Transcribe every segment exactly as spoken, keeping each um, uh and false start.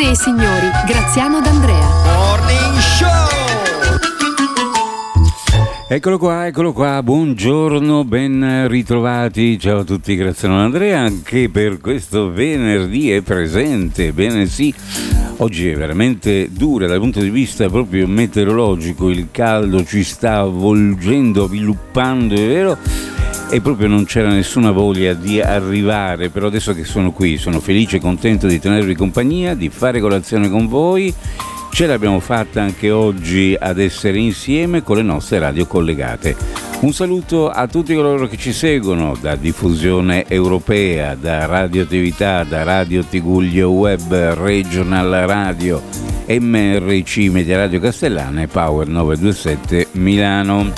Signore e signori, Graziano D'Andrea. Morning Show! Eccolo qua, eccolo qua, buongiorno, ben ritrovati, ciao a tutti, Graziano D'Andrea, anche per questo venerdì è presente, bene sì, oggi è veramente dura dal punto di vista proprio meteorologico, il caldo ci sta avvolgendo, avviluppando, è vero? E proprio non c'era nessuna voglia di arrivare, però adesso che sono qui, sono felice e contento di tenervi compagnia, di fare colazione con voi. Ce l'abbiamo fatta anche oggi ad essere insieme con le nostre radio collegate. Un saluto a tutti coloro che ci seguono da Diffusione Europea, da Radioattività, da Radio Tiguglio Web, Regional Radio, M R C Media Radio Castellana e Power novecentoventisette Milano.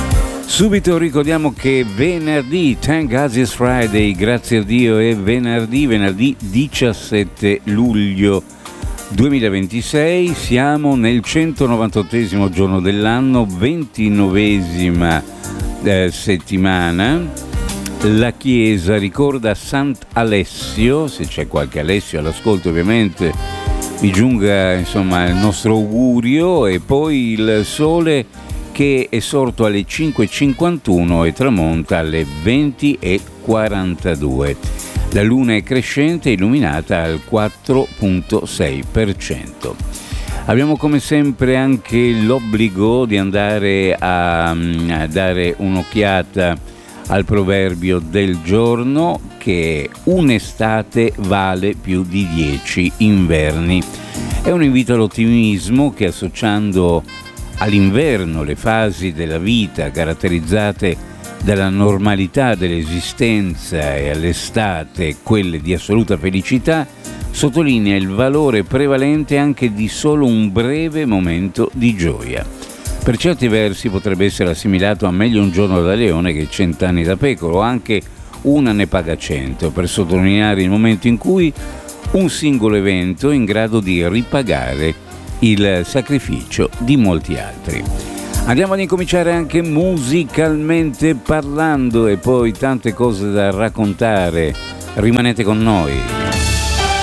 Subito ricordiamo che venerdì, Thank God It's Friday, grazie a Dio, è venerdì, venerdì diciassette luglio duemilaventisei, siamo nel centonovantottesimo giorno dell'anno, ventinovesima eh, settimana. La Chiesa ricorda Sant'Alessio, se c'è qualche Alessio all'ascolto ovviamente vi giunga insomma il nostro augurio, e poi il sole che è sorto alle cinque e cinquantuno e tramonta alle venti e quarantadue. La luna è crescente, illuminata al quattro virgola sei per cento. Abbiamo come sempre anche l'obbligo di andare a, a dare un'occhiata al proverbio del giorno, che un'estate vale più di dieci inverni. È un invito all'ottimismo che, associando all'inverno le fasi della vita caratterizzate dalla normalità dell'esistenza e all'estate quelle di assoluta felicità, sottolinea il valore prevalente anche di solo un breve momento di gioia. Per certi versi potrebbe essere assimilato a meglio un giorno da leone che cent'anni da pecora, o anche una ne paga cento, per sottolineare il momento in cui un singolo evento è in grado di ripagare il sacrificio di molti altri. Andiamo ad incominciare anche musicalmente parlando, e poi tante cose da raccontare. Rimanete con noi.